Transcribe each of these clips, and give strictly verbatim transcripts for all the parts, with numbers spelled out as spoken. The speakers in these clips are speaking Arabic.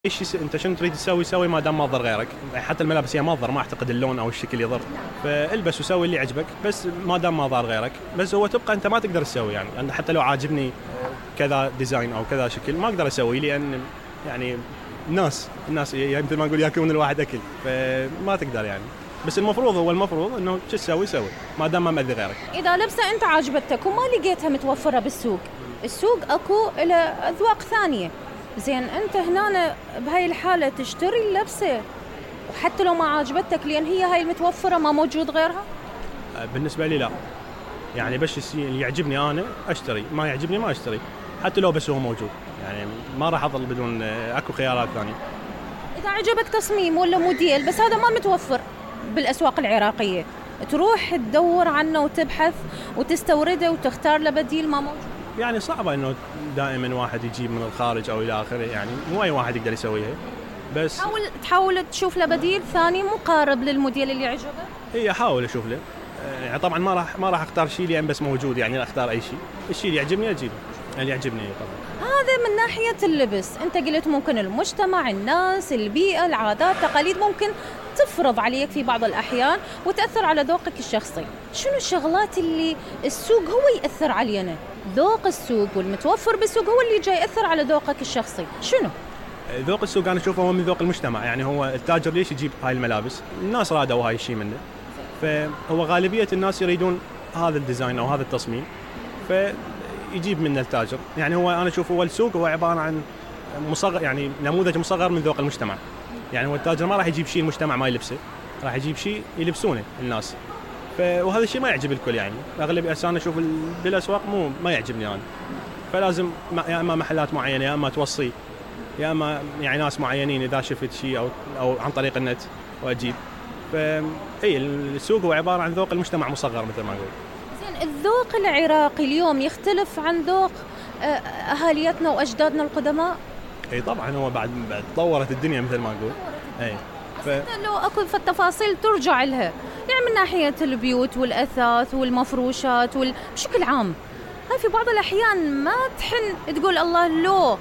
ايش يس... انت شنو تريد تسوي سوي ما دام ما ضر غيرك، حتى الملابس هي ما تضر، ما اعتقد اللون او الشكل يضر، فالبس وسوي اللي يعجبك بس ما دام ما ضار غيرك. بس هو تبقى انت ما تقدر تسوي يعني، أنا حتى لو عاجبني كذا ديزاين او كذا شكل ما اقدر اسوي، لان يعني الناس الناس يعني مثل ما نقول ياكلون الواحد اكل، فما تقدر يعني. بس المفروض هو المفروض انه شو تسوي سوي ما دام ما مأذي غيرك. اذا لبسه انت عاجبتك وما لقيتها متوفره بالسوق، السوق اكو له اذواق ثانيه، زين انت هنا بهاي الحاله تشتري اللبسه وحتى لو ما عاجبتك لان هي هاي المتوفره ما موجود غيرها. بالنسبه لي لا، يعني بس اللي يعجبني انا اشتري، ما يعجبني ما اشتري، حتى لو بس هو موجود، يعني ما راح اظل بدون اكو خيارات ثانيه. اذا عجبك تصميم ولا موديل بس هذا ما متوفر بالاسواق العراقيه، تروح تدور عنه وتبحث وتستورده وتختار له بديل ما موجود. يعني صعبه انه دائما واحد يجيب من الخارج او الى اخره، يعني مو اي واحد يقدر يسويها، بس حاول تحاول تشوف له بديل ثاني مقارب للموديل اللي عجبه. هي احاول اشوف له، يعني طبعا ما راح ما راح اختار شيء لان بس موجود، يعني اختار اي شيء، الشيء اللي يعجبني اجيبه، اللي يعجبني طبعا. هذا من ناحيه اللبس، انت قلت ممكن المجتمع، الناس، البيئه، العادات، التقاليد ممكن تفرض عليك في بعض الأحيان وتأثر على ذوقك الشخصي. شنو الشغلات اللي السوق هو يأثر علينا؟ ذوق السوق والمتوفر بالسوق هو اللي جاي يأثر على ذوقك الشخصي. شنو؟ ذوق السوق أنا أشوفه هو من ذوق المجتمع، يعني هو التاجر ليش يجيب هاي الملابس؟ الناس رادوا هاي الشيء منه، فهو غالبية الناس يريدون هذا الديزاين أو هذا التصميم، فيجيب منه التاجر. يعني هو أنا أشوفه هو السوق هو عبارة عن مصغر، يعني نموذج مصغر من ذوق المجتمع. يعني هو التاجر ما راح يجيب شيء المجتمع ما يلبسه، راح يجيب شيء يلبسونه الناس، ف... وهذا الشيء ما يعجب الكل. يعني اغلب انا اشوف بالاسواق مو ما يعجبني انا، فلازم يا اما محلات معينه يا اما توصي يا اما يعني ناس معينين اذا شفت شيء او او عن طريق النت واجيب. ف اي السوق هو عباره عن ذوق المجتمع مصغر مثل ما نقول. زين الذوق العراقي اليوم يختلف عن ذوق اهاليتنا واجدادنا القدماء؟ اي طبعا هو بعد بعد تطورت الدنيا مثل ما نقول. اي ف... لو اكو في التفاصيل ترجع لها، يعني من ناحيه البيوت والاثاث والمفروشات وال... بشكل عام هاي في بعض الاحيان ما تحن تقول الله لو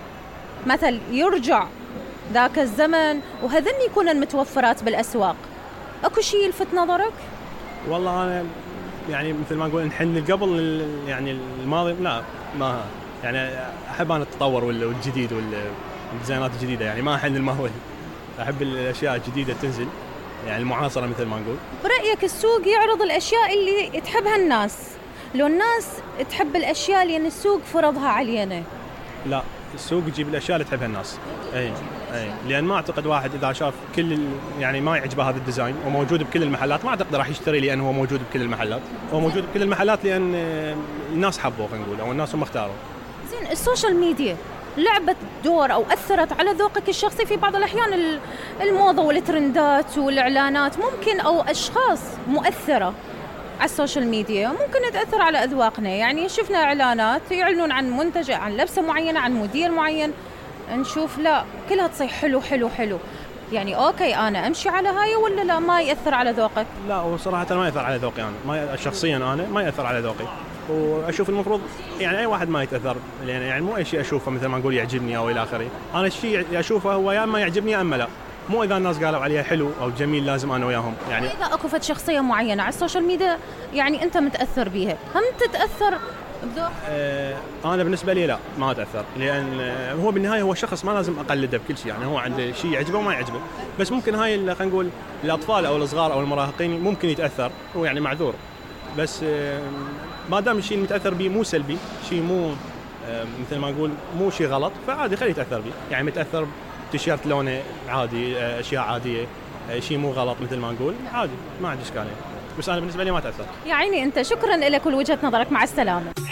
مثل يرجع ذاك الزمن وهذن يكون المتوفرات بالاسواق، اكو شيء يلفت نظرك؟ والله انا يعني مثل ما نقول نحن قبل يعني الماضي لا ما يعني احب انا التطور والجديد والديزاينات الجديده، يعني ما احن الماضي، احب الاشياء الجديده تنزل، يعني المعاصره مثل ما نقول. برايك السوق يعرض الاشياء اللي تحبها الناس، لو الناس تحب الاشياء لان السوق فرضها علينا؟ لا، السوق يجيب الاشياء اللي تحبها الناس. اي اي لان ما اعتقد واحد اذا شاف كل يعني ما يعجبه هذا الديزاين وموجود بكل المحلات ما اعتقد راح يشتري لانه هو موجود بكل المحلات، هو موجود بكل المحلات لان الناس حبوه خلينا نقول او الناس هم اختاروا. زين السوشيال ميديا لعبت دور أو أثرت على ذوقك الشخصي في بعض الأحيان؟ الموضة والترندات والإعلانات ممكن أو أشخاص مؤثرة على السوشيال ميديا ممكن تأثر على أذواقنا، يعني شفنا إعلانات يعلنون عن منتج عن لبسة معينة عن موديل معين، نشوف لا كلها تصيح حلو حلو حلو، يعني أوكي أنا أمشي على هاي ولا لا ما يأثر على ذوقك؟ لا هو صراحة ما يأثر على ذوقي أنا، ما شخصيا أنا ما يأثر على ذوقي، واشوف المفروض يعني اي واحد ما يتاثر، يعني يعني مو اي شيء اشوفه مثل ما نقول يعجبني او الى اخره، انا الشيء اشوفه هو يا اما يعجبني يا اما لا، مو اذا الناس قالوا عليه حلو او جميل لازم انا وياهم. يعني اذا اكو فد شخصيه معينه على السوشيال ميديا يعني انت متاثر بيها، هم تتاثر بذوق؟ آه انا بالنسبه لي لا ما اتاثر، لان آه هو بالنهايه هو شخص ما لازم اقلده بكل شيء، يعني هو عنده شيء يعجبه وما يعجبه، بس ممكن هاي خلينا نقول الاطفال او الصغار او المراهقين ممكن يتاثر، هو يعني معذور، بس آه ما دام الشيء المتاثر به مو سلبي، شيء مو مثل ما نقول مو شيء غلط، فعادي خليه يتاثر به، يعني متاثر بتيشيرت لونه عادي، اشياء عاديه، شيء مو غلط مثل ما نقول عادي ما عندي اشكاليه، بس انا بالنسبه لي ما تاثر. يعني انت شكرا لك ولوجهه نظرك، مع السلامه.